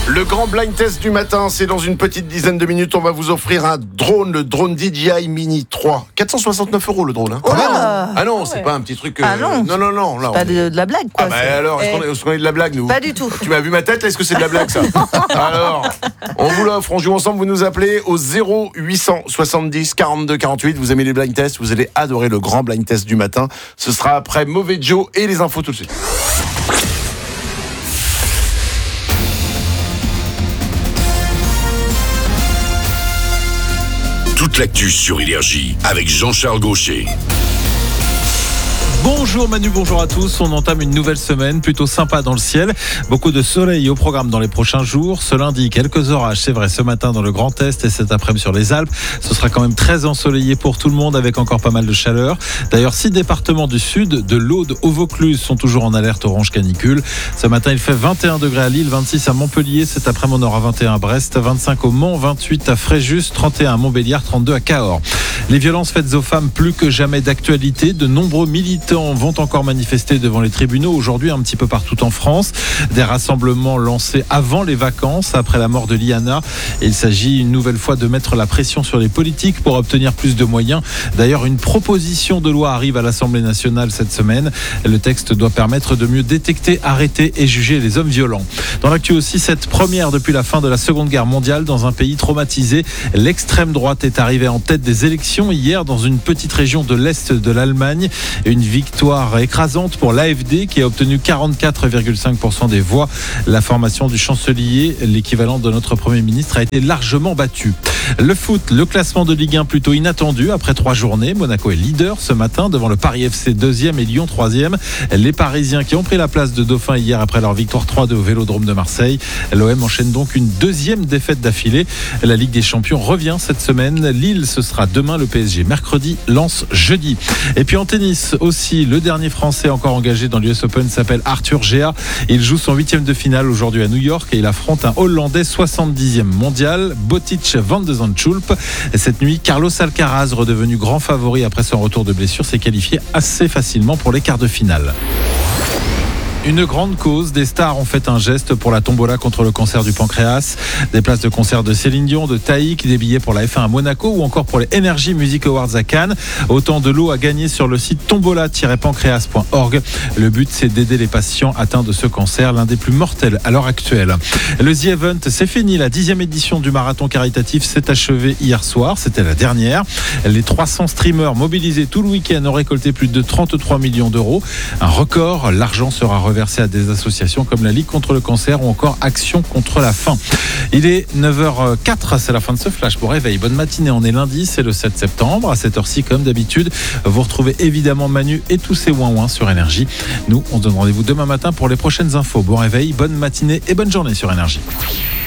Le grand blind test du matin, c'est dans une petite dizaine de minutes. On va vous offrir un drone, le drone DJI Mini 3. 469 € le drone. Hein. Ah non, c'est pas un petit truc. Non. Là, pas de la blague, quoi. Alors, est-ce qu'on est de la blague, nous? Pas du tout. Tu m'as vu ma tête, là, est-ce que c'est de la blague, ça? Alors, on vous l'offre, on joue ensemble, vous nous appelez au 0870 42 48. Vous aimez les blind tests, vous allez adorer le grand blind test du matin. Ce sera après Mauvais Joe et les infos tout de suite. Toute l'actu sur Énergie avec Jean-Charles Gaucher. Bonjour Manu, bonjour à tous. On entame une nouvelle semaine plutôt sympa dans le ciel. Beaucoup de soleil au programme dans les prochains jours. Ce lundi, quelques orages, c'est vrai, ce matin dans le Grand Est et cet après-midi sur les Alpes. Ce sera quand même très ensoleillé pour tout le monde avec encore pas mal de chaleur. D'ailleurs, 6 départements du sud, de l'Aude au Vaucluse, sont toujours en alerte orange canicule. Ce matin, il fait 21 degrés à Lille, 26 à Montpellier. Cet après-midi, on aura 21 à Brest, 25 au Mans, 28 à Fréjus, 31 à Montbéliard, 32 à Cahors. Les violences faites aux femmes plus que jamais d'actualité. De nombreux militants vont encore manifester devant les tribunaux aujourd'hui un petit peu partout en France. Des rassemblements lancés avant les vacances, après la mort de Liana. Il s'agit une nouvelle fois de mettre la pression sur les politiques pour obtenir plus de moyens. D'ailleurs, une proposition de loi arrive à l'Assemblée nationale cette semaine. Le texte doit permettre de mieux détecter, arrêter et juger les hommes violents. Dans l'actu aussi, cette première depuis la fin de la Seconde Guerre mondiale dans un pays traumatisé. L'extrême droite est arrivée en tête des élections hier dans une petite région de l'Est de l'Allemagne. Une victoire écrasante pour l'AfD qui a obtenu 44,5% des voix. La formation du chancelier, l'équivalent de notre Premier ministre, a été largement battue. Le foot, le classement de Ligue 1 plutôt inattendu après 3 journées. Monaco est leader ce matin devant le Paris FC 2e et Lyon 3e. Les Parisiens qui ont pris la place de Dauphin hier après leur victoire 3-2 au Vélodrome de Marseille. L'OM enchaîne donc une 2e défaite d'affilée. La Ligue des Champions revient cette semaine. Lille, ce sera demain, le PSG mercredi, Lens jeudi. Et puis en tennis aussi, le dernier Français encore engagé dans l'US Open s'appelle Arthur Gea. Il joue son 8e de finale aujourd'hui à New York et il affronte un Hollandais 70e mondial, Botic van de Zandschulp. Cette nuit, Carlos Alcaraz, redevenu grand favori après son retour de blessure, s'est qualifié assez facilement pour les quarts de finale. Une grande cause, des stars ont fait un geste pour la tombola contre le cancer du pancréas. Des places de concert de Céline Dion, de Taïk, des billets pour la F1 à Monaco ou encore pour les Energy Music Awards à Cannes. Autant de lots à gagner sur le site tombola-pancréas.org. Le but, c'est d'aider les patients atteints de ce cancer, l'un des plus mortels à l'heure actuelle. Le The Event, c'est fini. La 10e édition du marathon caritatif s'est achevée hier soir. C'était la dernière. Les 300 streamers mobilisés tout le week-end ont récolté plus de 33 millions d'euros. Un record. L'argent sera reversé à des associations comme la Ligue contre le cancer ou encore Action contre la faim. Il est 9h04, c'est la fin de ce flash pour réveil. Bonne matinée, on est lundi, c'est le 7 septembre. À cette heure-ci, comme d'habitude, vous retrouvez évidemment Manu et tous ses ouin-ouin sur Énergie. Nous, on se donne rendez-vous demain matin pour les prochaines infos. Bon réveil, bonne matinée et bonne journée sur Énergie.